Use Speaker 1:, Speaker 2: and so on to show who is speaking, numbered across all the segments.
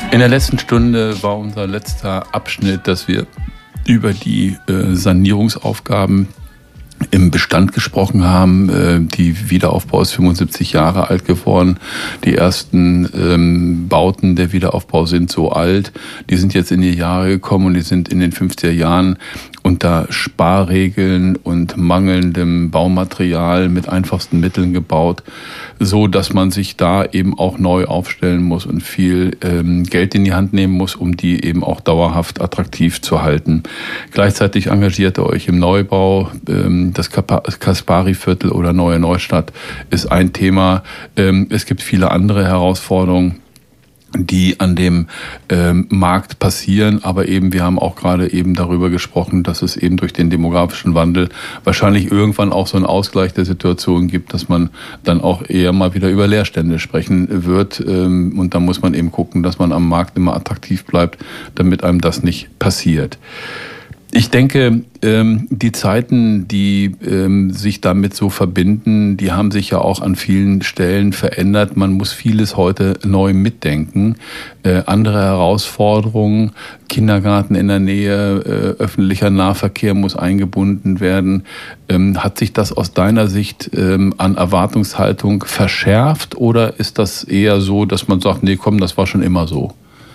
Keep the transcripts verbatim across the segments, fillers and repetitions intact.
Speaker 1: In der letzten Stunde war unser letzter Abschnitt, dass wir über die äh, Sanierungsaufgaben im Bestand gesprochen haben. Äh, die Wiederaufbau ist fünfundsiebzig Jahre alt geworden. Die ersten ähm, Bauten der Wiederaufbau sind so alt. Die sind jetzt in die Jahre gekommen und die sind in den fünfziger Jahren unter Sparregeln und mangelndem Baumaterial mit einfachsten Mitteln gebaut, so dass man sich da eben auch neu aufstellen muss und viel ähm, Geld in die Hand nehmen muss, um die eben auch dauerhaft attraktiv zu halten. Gleichzeitig engagiert ihr euch im Neubau. Ähm, das Kaspari-Viertel oder Neue Neustadt ist ein Thema. Ähm, es gibt viele andere Herausforderungen, die an dem ähm, Markt passieren, aber eben wir haben auch gerade eben darüber gesprochen, dass es eben durch den demografischen Wandel wahrscheinlich irgendwann auch so einen Ausgleich der Situation gibt, dass man dann auch eher mal wieder über Leerstände sprechen wird, ähm, und da muss man eben gucken, dass man am Markt immer attraktiv bleibt, damit einem das nicht passiert. Ich denke, ähm, die Zeiten, die ähm, sich damit so verbinden, die haben sich ja auch an vielen Stellen verändert. Man muss vieles heute neu mitdenken. Äh, andere Herausforderungen, Kindergarten in der Nähe, äh, öffentlicher Nahverkehr muss eingebunden werden. Ähm, hat sich das aus deiner Sicht ähm, an Erwartungshaltung verschärft oder ist das eher so, dass man sagt, nee, komm, das war schon immer so?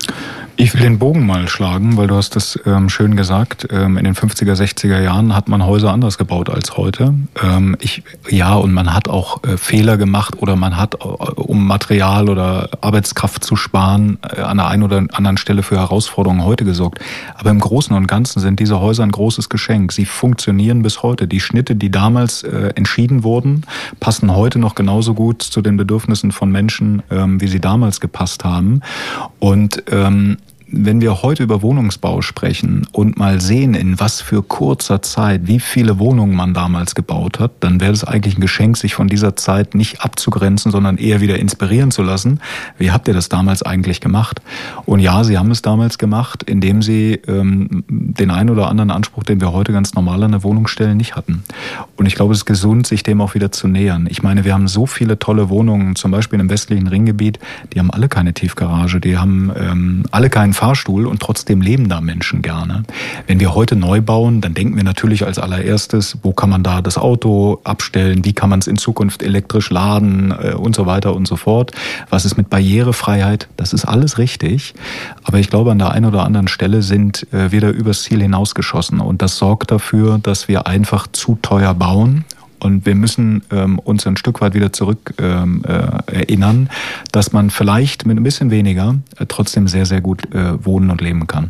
Speaker 2: Ich will den Bogen mal schlagen, weil du hast das ähm, schön gesagt. Ähm, in den fünfziger, sechziger Jahren hat man Häuser anders gebaut als heute. Ähm, ich, ja, und man hat auch äh, Fehler gemacht oder man hat, äh, um Material oder Arbeitskraft zu sparen, äh, an der einen oder anderen Stelle für Herausforderungen heute gesorgt. Aber im Großen und Ganzen sind diese Häuser ein großes Geschenk. Sie funktionieren bis heute. Die Schnitte, die damals äh, entschieden wurden, passen heute noch genauso gut zu den Bedürfnissen von Menschen, ähm, wie sie damals gepasst haben. Und ähm, wenn wir heute über Wohnungsbau sprechen und mal sehen, in was für kurzer Zeit, wie viele Wohnungen man damals gebaut hat, dann wäre es eigentlich ein Geschenk, sich von dieser Zeit nicht abzugrenzen, sondern eher wieder inspirieren zu lassen. Wie habt ihr das damals eigentlich gemacht? Und ja, sie haben es damals gemacht, indem sie ähm, den einen oder anderen Anspruch, den wir heute ganz normal an der Wohnung stellen, nicht hatten. Und ich glaube, es ist gesund, sich dem auch wieder zu nähern. Ich meine, wir haben so viele tolle Wohnungen, zum Beispiel im westlichen Ringgebiet, die haben alle keine Tiefgarage, die haben ähm, alle keinen Fahrstuhl und trotzdem leben da Menschen gerne. Wenn wir heute neu bauen, dann denken wir natürlich als allererstes, wo kann man da das Auto abstellen, wie kann man es in Zukunft elektrisch laden äh, und so weiter und so fort. Was ist mit Barrierefreiheit? Das ist alles richtig, aber ich glaube, an der einen oder anderen Stelle sind äh, wir da übers Ziel hinausgeschossen und das sorgt dafür, dass wir einfach zu teuer bauen. Und wir müssen ähm, uns ein Stück weit wieder zurück ähm, äh, erinnern, dass man vielleicht mit ein bisschen weniger äh, trotzdem sehr, sehr gut äh, wohnen und leben kann.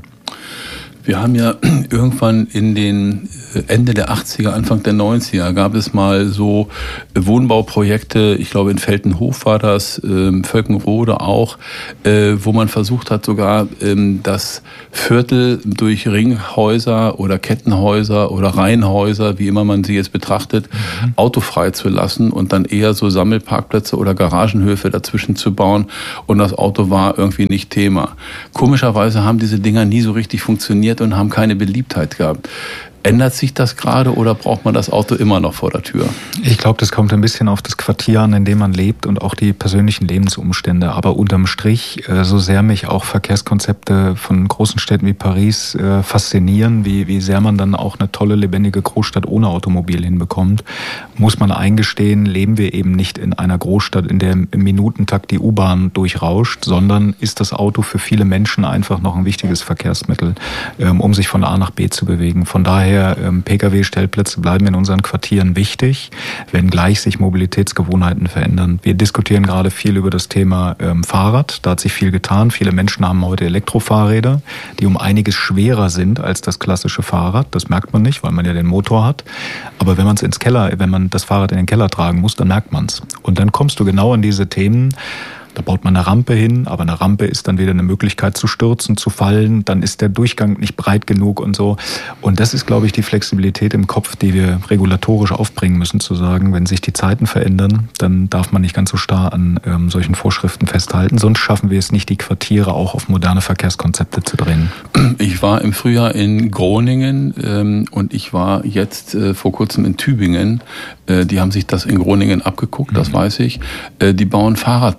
Speaker 1: Wir haben ja irgendwann in den Ende der achtziger, Anfang der neunziger gab es mal so Wohnbauprojekte, ich glaube in Veltenhof war das, ähm, Völkenrode auch, äh, wo man versucht hat sogar ähm, das Viertel durch Ringhäuser oder Kettenhäuser oder Reihenhäuser, wie immer man sie jetzt betrachtet, mhm. autofrei zu lassen und dann eher so Sammelparkplätze oder Garagenhöfe dazwischen zu bauen und das Auto war irgendwie nicht Thema. Komischerweise haben diese Dinger nie so richtig funktioniert und haben keine Beliebtheit gehabt. Ändert sich das gerade oder braucht man das Auto immer noch vor der Tür?
Speaker 2: Ich glaube, das kommt ein bisschen auf das Quartier an, in dem man lebt und auch die persönlichen Lebensumstände. Aber unterm Strich, so sehr mich auch Verkehrskonzepte von großen Städten wie Paris faszinieren, wie, wie sehr man dann auch eine tolle, lebendige Großstadt ohne Automobil hinbekommt, muss man eingestehen, leben wir eben nicht in einer Großstadt, in der im Minutentakt die U-Bahn durchrauscht, sondern ist das Auto für viele Menschen einfach noch ein wichtiges Verkehrsmittel, um sich von A nach B zu bewegen. Von daher Pkw-Stellplätze bleiben in unseren Quartieren wichtig, wenngleich sich Mobilitätsgewohnheiten verändern. Wir diskutieren gerade viel über das Thema ähm, Fahrrad. Da hat sich viel getan. Viele Menschen haben heute Elektrofahrräder, die um einiges schwerer sind als das klassische Fahrrad. Das merkt man nicht, weil man ja den Motor hat. Aber wenn man es ins Keller, wenn man das Fahrrad in den Keller tragen muss, dann merkt man es. Und dann kommst du genau an diese Themen. Da baut man eine Rampe hin, aber eine Rampe ist dann wieder eine Möglichkeit zu stürzen, zu fallen. Dann ist der Durchgang nicht breit genug und so. Und das ist, glaube ich, die Flexibilität im Kopf, die wir regulatorisch aufbringen müssen, zu sagen, wenn sich die Zeiten verändern, dann darf man nicht ganz so starr an ähm, solchen Vorschriften festhalten. Sonst schaffen wir es nicht, die Quartiere auch auf moderne Verkehrskonzepte zu drehen.
Speaker 1: Ich war im Frühjahr in Groningen ähm, und ich war jetzt äh, vor kurzem in Tübingen. Äh, die haben sich das in Groningen abgeguckt, das mhm. weiß ich. Äh, die bauen Fahrradparkhäuser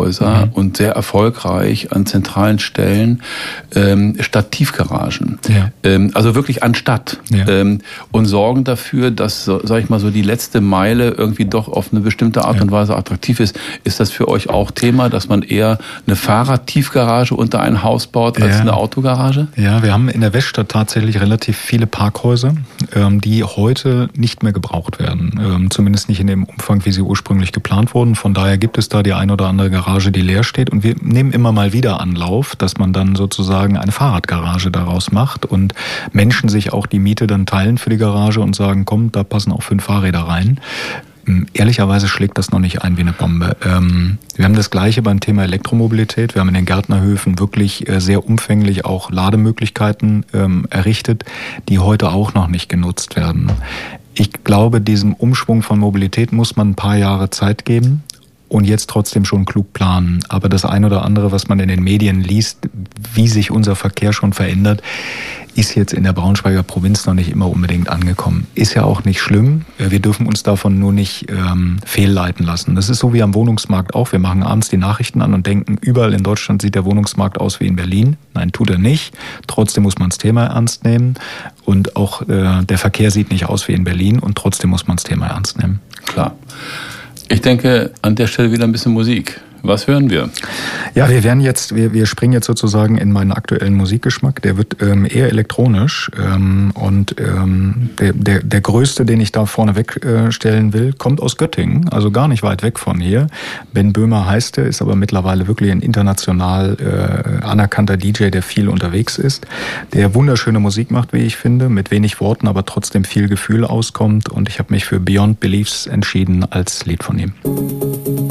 Speaker 1: Parkhäuser mhm. und sehr erfolgreich an zentralen Stellen ähm, Stativgaragen. Ja. Ähm, also wirklich anstatt. Ja. Ähm, und sorgen dafür, dass, so, sag ich mal, so die letzte Meile irgendwie doch auf eine bestimmte Art ja. und Weise attraktiv ist. Ist das für euch auch Thema, dass man eher eine Fahrradtiefgarage unter ein Haus baut als ja. eine Autogarage?
Speaker 2: Ja, wir haben in der Weststadt tatsächlich relativ viele Parkhäuser, ähm, die heute nicht mehr gebraucht werden. Ähm, zumindest nicht in dem Umfang, wie sie ursprünglich geplant wurden. Von daher gibt es da die ein oder andere Garage, die leer steht. Und wir nehmen immer mal wieder Anlauf, dass man dann sozusagen eine Fahrradgarage daraus macht und Menschen sich auch die Miete dann teilen für die Garage und sagen, komm, da passen auch fünf Fahrräder rein. Ehrlicherweise schlägt das noch nicht ein wie eine Bombe. Wir haben das Gleiche beim Thema Elektromobilität. Wir haben in den Gärtnerhöfen wirklich sehr umfänglich auch Lademöglichkeiten errichtet, die heute auch noch nicht genutzt werden. Ich glaube, diesem Umschwung von Mobilität muss man ein paar Jahre Zeit geben und jetzt trotzdem schon klug planen. Aber das eine oder andere, was man in den Medien liest, wie sich unser Verkehr schon verändert, ist jetzt in der Braunschweiger Provinz noch nicht immer unbedingt angekommen. Ist ja auch nicht schlimm. Wir dürfen uns davon nur nicht ähm, fehlleiten lassen. Das ist so wie am Wohnungsmarkt auch. Wir machen abends die Nachrichten an und denken, überall in Deutschland sieht der Wohnungsmarkt aus wie in Berlin. Nein, tut er nicht. Trotzdem muss man das Thema ernst nehmen. Und auch äh, der Verkehr sieht nicht aus wie in Berlin. Und trotzdem muss man das Thema ernst nehmen.
Speaker 1: Klar. Ich denke, an der Stelle wieder ein bisschen Musik. Was hören wir?
Speaker 2: Ja, wir werden jetzt, wir, wir springen jetzt sozusagen in meinen aktuellen Musikgeschmack. Der wird ähm, eher elektronisch ähm, und ähm, der, der, der größte, den ich da vorne wegstellen äh, will, kommt aus Göttingen, also gar nicht weit weg von hier. Ben Böhmer heißt er, ist aber mittlerweile wirklich ein international äh, anerkannter D J, der viel unterwegs ist, der wunderschöne Musik macht, wie ich finde, mit wenig Worten, aber trotzdem viel Gefühl auskommt und ich habe mich für Beyond Beliefs entschieden als Lied von ihm.